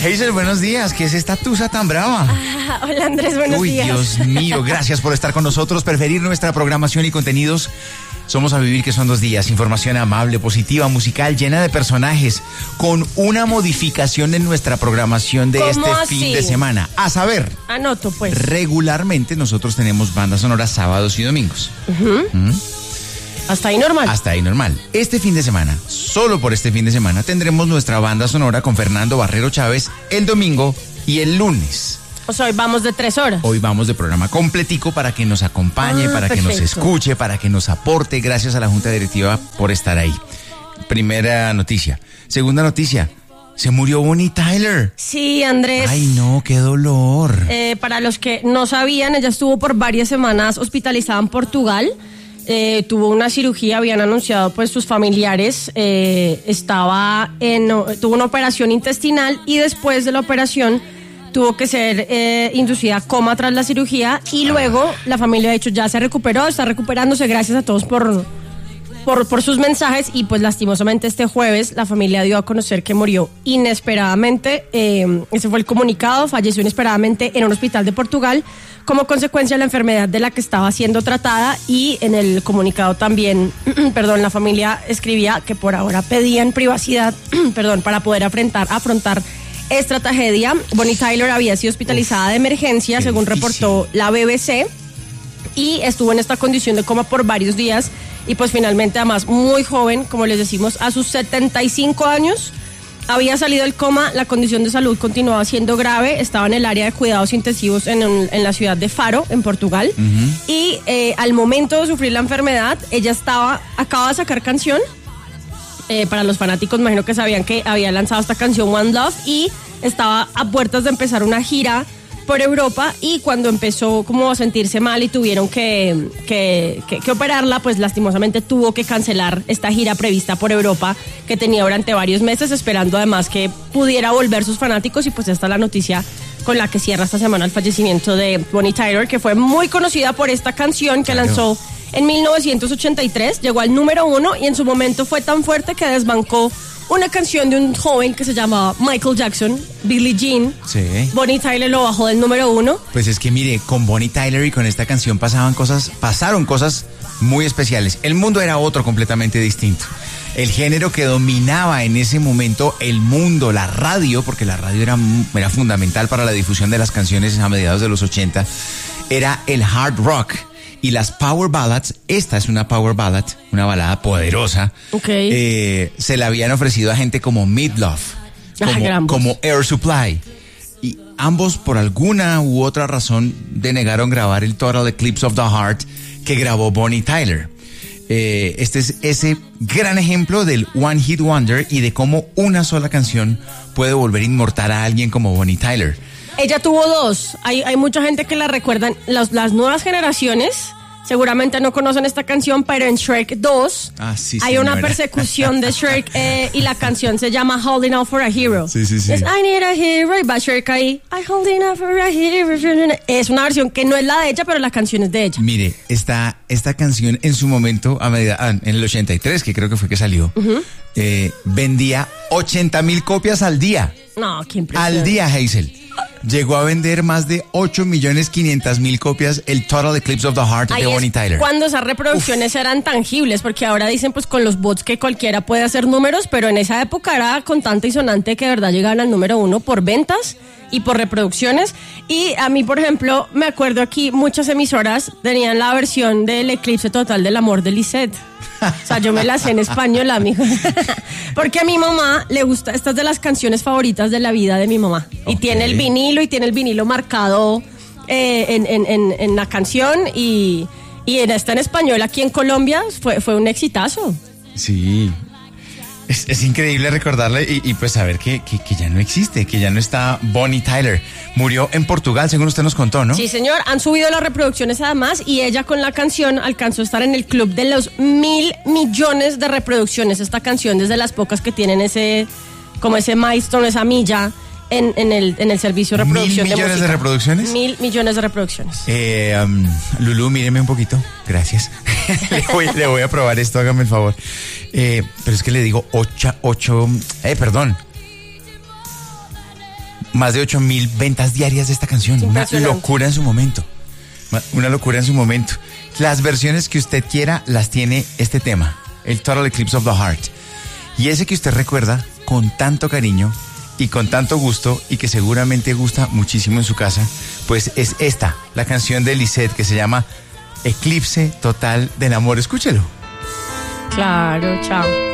Hazel, buenos días. ¿Qué es esta tusa tan brava? Hola Andrés, buenos días. Dios mío, gracias por estar con nosotros, preferir nuestra programación y contenidos. Somos A Vivir, que son 2 días. Información amable, positiva, musical, llena de personajes, con una modificación en nuestra programación de este fin de semana. A saber, anoto pues. Regularmente nosotros tenemos bandas sonoras sábados y domingos. Hasta ahí normal. Hasta ahí normal. Este fin de semana, solo por este fin de semana, tendremos nuestra banda sonora con Fernando Barrero Chávez el domingo y el lunes. O sea, hoy vamos de 3 horas. Hoy vamos de programa completico para que nos acompañe, para perfecto. que nos escuche, para que nos aporte. Gracias a la Junta Directiva por estar ahí. Primera noticia. Segunda noticia. Se murió Bonnie Tyler. Sí, Andrés. Ay, no, qué dolor. Para los que no sabían, ella estuvo por varias semanas hospitalizada en Portugal. Tuvo una cirugía, habían anunciado pues sus familiares. Tuvo una operación intestinal y después de la operación tuvo que ser inducida a coma tras la cirugía y luego la familia de hecho ya se recuperó, está recuperándose, gracias a todos por sus mensajes y pues lastimosamente este jueves la familia dio a conocer que murió inesperadamente, ese fue el comunicado, falleció inesperadamente en un hospital de Portugal como consecuencia de la enfermedad de la que estaba siendo tratada y en el comunicado también, la familia escribía que por ahora pedían privacidad, para poder afrontar esta tragedia. Bonnie Tyler había sido hospitalizada de emergencia, según reportó la BBC, y estuvo en esta condición de coma por varios días y pues finalmente, además muy joven, como les decimos, a sus 75 años había salido del coma. La condición de salud continuaba siendo grave, estaba en el área de cuidados intensivos en la ciudad de Faro, en Portugal, y al momento de sufrir la enfermedad, ella acaba de sacar canción. Para los fanáticos, imagino que sabían que había lanzado esta canción One Love y estaba a puertas de empezar una gira por Europa, y cuando empezó como a sentirse mal y tuvieron que operarla, pues lastimosamente tuvo que cancelar esta gira prevista por Europa que tenía durante varios meses, esperando además que pudiera volver sus fanáticos, y pues esta es la noticia con la que cierra esta semana el fallecimiento de Bonnie Tyler, que fue muy conocida por esta canción que lanzó en 1983, llegó al número 1 y en su momento fue tan fuerte que desbancó una canción de un joven que se llamaba Michael Jackson, Billie Jean. Sí. Bonnie Tyler lo bajó del número 1. Pues es que mire, con Bonnie Tyler y con esta canción pasaron cosas muy especiales. El mundo era otro completamente distinto. El género que dominaba en ese momento el mundo, la radio, porque la radio era fundamental para la difusión de las canciones a mediados de los 80, era el hard rock. Y las power ballads, esta es una power ballad, una balada poderosa, se la habían ofrecido a gente como Meatloaf, como Air Supply. Y ambos, por alguna u otra razón, denegaron grabar el Total Eclipse of the Heart que grabó Bonnie Tyler. Este es ese gran ejemplo del One Hit Wonder y de cómo una sola canción puede volver inmortal a alguien como Bonnie Tyler. Ella tuvo 2. Hay mucha gente que la recuerdan. Las nuevas generaciones seguramente no conocen esta canción, pero en Shrek 2 hay una persecución de Shrek y la canción se llama Holding Out for a Hero. Sí. Es I need a hero y va Shrek ahí. I holding out for a hero. Es una versión que no es la de ella, pero la canción es de ella. Mire, esta canción en su momento, en el 83, que creo que fue que salió, vendía 80,000 copias al día. No, qué impresionante. Al día, Hazel. Llegó a vender más de 8,500,000 copias el Total Eclipse of the Heart de Bonnie Tyler. Cuando esas reproducciones eran tangibles, porque ahora dicen pues con los bots que cualquiera puede hacer números, pero en esa época era contante y sonante que de verdad llegaban al número 1 por ventas y por reproducciones. Y a mí, por ejemplo, me acuerdo aquí muchas emisoras tenían la versión del Eclipse Total del Amor de Lisette. O sea, yo me la sé en español, amigo. Porque a mi mamá le gusta, esta es de las canciones favoritas de la vida de mi mamá. Y tiene el vinilo marcado en la canción y está en español aquí en Colombia, fue un exitazo. Sí. Es increíble recordarle y pues saber que ya no existe, que ya no está Bonnie Tyler. Murió en Portugal, según usted nos contó, ¿no? Sí, señor. Han subido las reproducciones además y ella con la canción alcanzó a estar en el club de los 1,000 millones de reproducciones. Esta canción, desde las pocas que tienen ese milestone, esa milla en el servicio de reproducción de música. ¿1,000 millones de reproducciones? 1,000 millones de reproducciones. Lulú, míreme un poquito. Gracias. le voy a probar esto, hágame el favor. Pero es que le digo perdón. más de 8,000 ventas diarias de esta canción. Una locura en su momento. Una locura en su momento. Las versiones que usted quiera las tiene este tema, el Total Eclipse of the Heart. Y ese que usted recuerda con tanto cariño y con tanto gusto y que seguramente gusta muchísimo en su casa, pues es esta, la canción de Lisette que se llama Eclipse Total del Amor. Escúchelo. Claro, chao.